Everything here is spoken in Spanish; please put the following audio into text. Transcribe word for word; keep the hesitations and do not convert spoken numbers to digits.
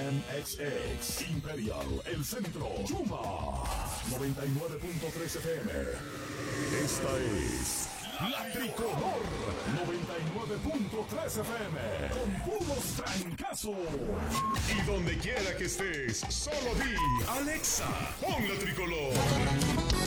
M X X, Imperial, El Centro, Yuma, noventa y nueve punto tres F M. Esta es La Tricolor, noventa y nueve punto tres F M, con puros trancazos. Y donde quiera que estés, solo di Alexa, pon La Tricolor.